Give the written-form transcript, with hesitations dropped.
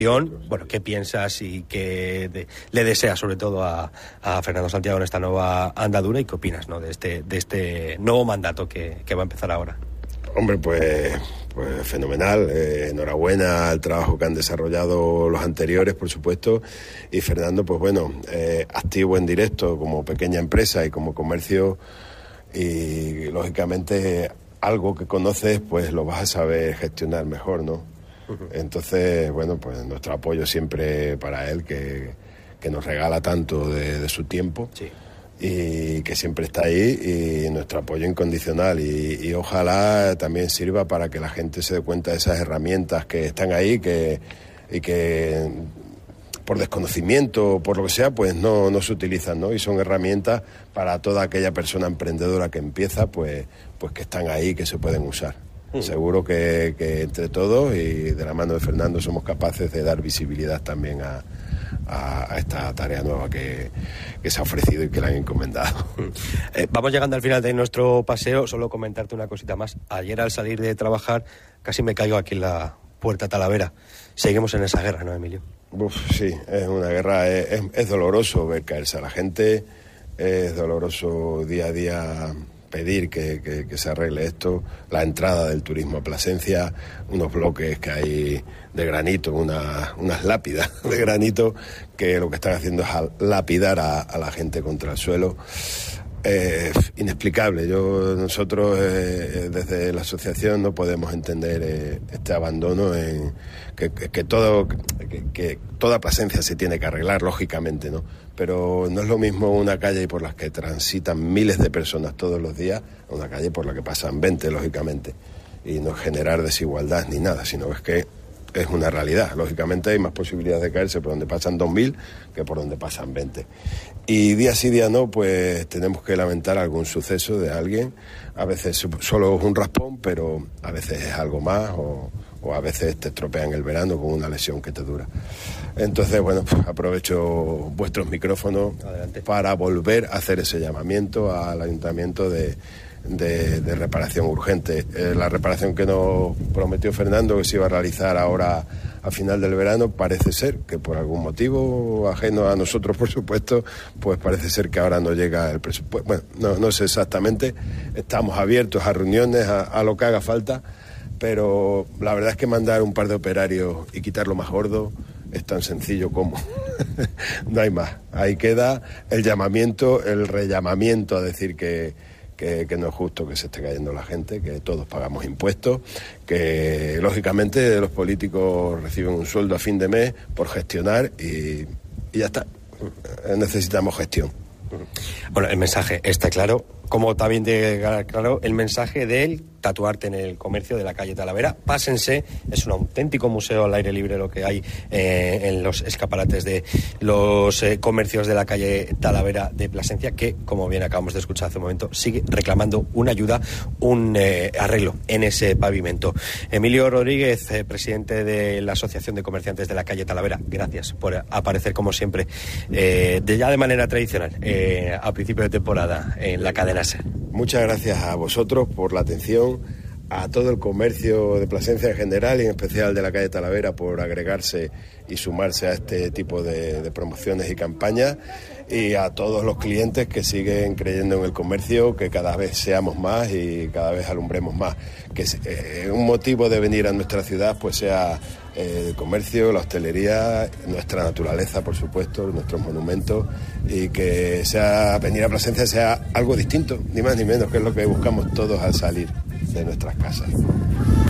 Bueno, ¿qué piensas y qué le deseas sobre todo a Fernando Santiago en esta nueva andadura y qué opinas, ¿no?, de este nuevo mandato que va a empezar ahora? Hombre, pues fenomenal. Enhorabuena al trabajo que han desarrollado los anteriores, por supuesto. Y Fernando, pues bueno, activo en directo como pequeña empresa y como comercio. Y lógicamente algo que conoces, pues lo vas a saber gestionar mejor, ¿no? Entonces, bueno, pues nuestro apoyo siempre para él, que nos regala tanto de su tiempo. Sí. Y que siempre está ahí, y nuestro apoyo incondicional, y ojalá también sirva para que la gente se dé cuenta de esas herramientas que están ahí, y que por desconocimiento o por lo que sea, pues no se utilizan, ¿no? Y son herramientas para toda aquella persona emprendedora que empieza, pues que están ahí, que se pueden usar. Seguro que entre todos y de la mano de Fernando somos capaces de dar visibilidad también a esta tarea nueva que se ha ofrecido y que le han encomendado. Vamos llegando al final de nuestro paseo. Solo comentarte una cosita más. Ayer, al salir de trabajar, casi me caigo aquí en la Puerta Talavera. Seguimos en esa guerra, ¿no, Emilio? Sí, es una guerra. Es doloroso ver caerse a la gente, es doloroso día a día pedir que se arregle esto, la entrada del turismo a Plasencia, unos bloques que hay de granito, unas lápidas de granito que lo que están haciendo es lapidar a la gente contra el suelo. Inexplicable. Nosotros desde la asociación no podemos entender este abandono, que toda Plasencia se tiene que arreglar, lógicamente, ¿no? Pero no es lo mismo una calle por la que transitan miles de personas todos los días a una calle por la que pasan 20, lógicamente, y no generar desigualdad ni nada, sino es que es una realidad. Lógicamente hay más posibilidades de caerse por donde pasan 2.000 que por donde pasan 20. Y día sí, día no, pues tenemos que lamentar algún suceso de alguien. A veces solo es un raspón, pero a veces es algo más, o a veces te estropean el verano con una lesión que te dura. Entonces, bueno, pues aprovecho vuestros micrófonos. Adelante. Para volver a hacer ese llamamiento al ayuntamiento de reparación urgente. La reparación que nos prometió Fernando, que se iba a realizar ahora a final del verano, parece ser que por algún motivo ajeno a nosotros, por supuesto, pues parece ser que ahora no llega el presupuesto. Bueno, no sé exactamente, estamos abiertos a reuniones, a lo que haga falta, pero la verdad es que mandar un par de operarios y quitar lo más gordo es tan sencillo como no hay más. Ahí queda el llamamiento, el rellamamiento a decir que no es justo que se esté cayendo la gente, que todos pagamos impuestos, que lógicamente los políticos reciben un sueldo a fin de mes por gestionar y ya está. Necesitamos gestión. Bueno, el mensaje está claro, como también te queda claro el mensaje del tatuarte en el comercio de la calle Talavera. Pásense, es un auténtico museo al aire libre lo que hay en los escaparates de los comercios de la calle Talavera de Plasencia, que, como bien acabamos de escuchar hace un momento, sigue reclamando una ayuda, un arreglo en ese pavimento. Emilio Rodríguez, presidente de la Asociación de Comerciantes de la calle Talavera, gracias por aparecer como siempre, ya de manera tradicional, a principio de temporada en la cadena SER. Muchas gracias a vosotros por la atención, a todo el comercio de Plasencia en general y en especial de la calle Talavera por agregarse y sumarse a este tipo de promociones y campañas, y a todos los clientes que siguen creyendo en el comercio, que cada vez seamos más y cada vez alumbremos más, que un motivo de venir a nuestra ciudad pues sea el comercio, la hostelería, nuestra naturaleza, por supuesto, nuestros monumentos, y que sea venir a Plasencia sea algo distinto, ni más ni menos, que es lo que buscamos todos al salir de nuestras casas.